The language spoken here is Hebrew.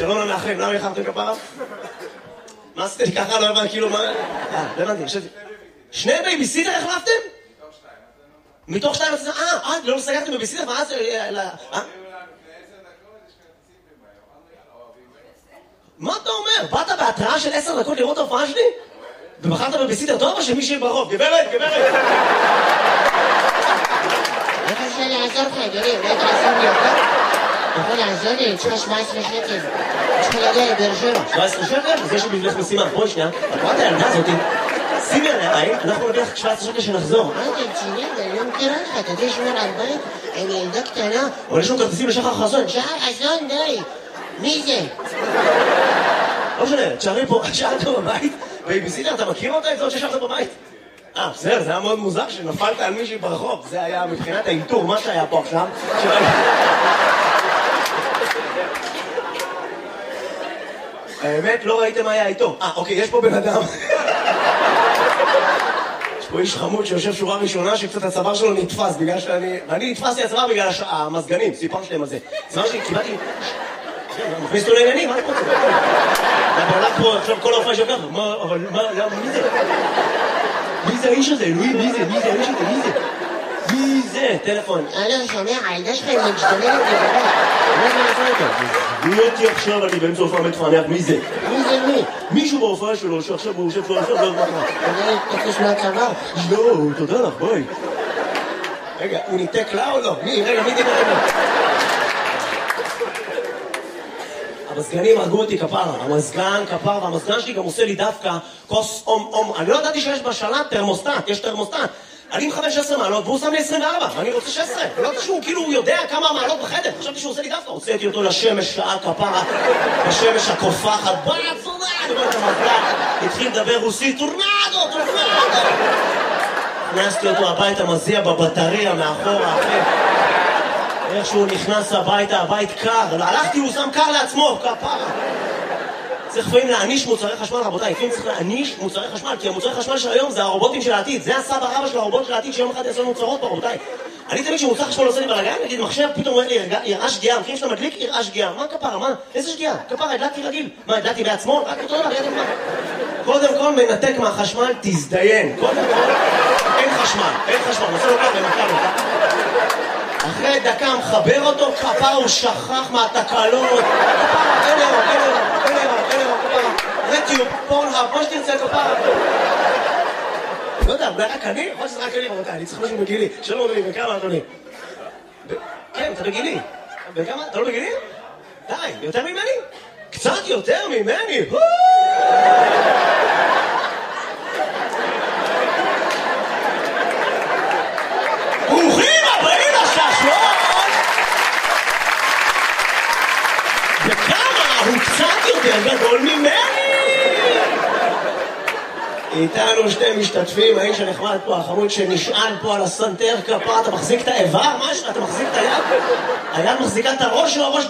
שלום למאחרים, למה יחרתם כפרה? מה עשיתם לי ככה? לא הבנתי, כאילו מה... לא הבנתי, חשבתי. שני בייביסיטר החלפתם? מתוך שתיים? לא סגרתם בייביסיטר? מה זה... מה אתה אומר? באת בהתראה של 10 דקות לראות ההופעה שלי? ובחרת בייביסיטר טוב או שמישהי ברוב? גברת! איך אפשר לעזור לך, אדוני? אולי תעזור לי יותר? אתה יכול לעזור לי? אני צריכה 17 שקל. אני צריכה להגיע לבאר שבע. 17 שקל? אז יש לי בשבילך משימה. בואי שנייה, את רואה את הילדה הזאתי? שימי עליי, אנחנו נביא לך 17 שקל שנחזור. מה אתה רציני? אני לא מכירה לך. אתה יודע לשמור על בית? אני ילדה קטנה. אבל יש לנו כרטיסים לשחר חסון. שחר חסון, די. מי זה? לא משנה, תשארי פה, שאלת בבית, בייביסיטר, אתה מכיר אותה? את זאת ששארת בבית? בסדר, זה היה מאוד מוזר שנפלת על מישהי ברחוב. זה היה מבחינת האינטור, מה שהיה פה עכשיו. האמת, לא ראיתם מה היה איתו. אוקיי, יש פה בן אדם. יש פה איש חמוד שיושב שורה ראשונה שקצת הצוואר שלו נתפס בגלל ואני נתפסתי הצוואר בגלל המזגנים, סיפרתי להם על זה. הצוואר שלי, קיבלתי... מכניס אותו לעניינים, מה אני רוצה? אתה בעולם פה, עכשיו כל ההופעה שלך, אבל מי זה? מי זה האיש הזה? אלוהים, מי זה? מי זה האיש הזה? מי זה? מי זה? טלפון. לא שומע, הילדה שלך היא משתוללת לגבי. מה זה נעשה אותה? מי אותי עכשיו, אני באמצע הופעה מתפענח, מי זה? מי זה מי? מישהו בהופעה שלו, שעכשיו הוא יושב עכשיו, לא מה קרה. אולי תקוש מהצבא. לא, תודה לך, בואי. רגע, הוא ניתק לה או לא? רגע, מי דיבר רגע? המזגנים הרגו אותי כפרה, המזגן כפרה, והמזגן שלי גם עושה לי דווקא כוס אום. אני לא ידעתי שיש בשלט תרמוסטט, יש תרמוסטט. אני עם 15 מעלות והוא שם לי 24, ואני רוצה 16. לא יודע שהוא כאילו יודע כמה מעלות בחדר, חשבתי שהוא עושה לי דווקא. הוצאתי אותו לשמש שעה כפרה, בשמש הקופחת, בצורה, אני אומר את המזגן, התחיל לדבר רוסית, טורנדו. הכנסתי אותו הביתה, מזיע בבטריה מאחורה, אחי. איך שהוא נכנס הביתה, הבית קר, הלכתי, הוא שם קר לעצמו, כפרה. צריך לפעמים להעניש מוצרי חשמל, רבותיי, לפעמים צריך להעניש מוצרי חשמל, כי המוצרי חשמל של היום זה הרובוטים של העתיד, זה הסבא רבא של הרובוט של העתיד, שיום אחד יעשו לנו צרות פה, רבותיי. אני תמיד שמוצר חשמל עושה לי בלגן, נגיד מחשב, פתאום אומר לי, יראה שגיאה, מכירים שאתה מדליק, יראה שגיאה. מה כפרה, מה? איזה שגיאה? כפרה, הדלקתי רגיל. מה, הדלקתי בעצמו? רק אותו דבר, ידע מה? קודם כל מנתק מהחשמל, תזדיין. קודם כל, אין חשמל, נעשה לו ככה, אחרי דקה מחבר אותו, כפרה הוא שכח מהתקלות. כפרה, אין אירו, רטיוב, פורנהאב, מה שתרצה כפרה. לא יודע, אולי רק אני? יכול שזה רק אני, רבותיי, אני צריך משהו בגילי. שלום אדוני, בכמה אדוני? כן, אתה בגילי. בכמה? אתה לא בגילי? די, יותר ממני? קצת יותר ממני? ברוכים הבאים לששלון! וכמה הוא קצת יותר גדול ממני! איתנו שתי משתתפים, האיש הנחמד פה, החמוד שנשען פה על הסנטר כפרה, אתה מחזיק את האיבר? מה יש לך? אתה מחזיק את היד? היד מחזיקה את הראש או הראש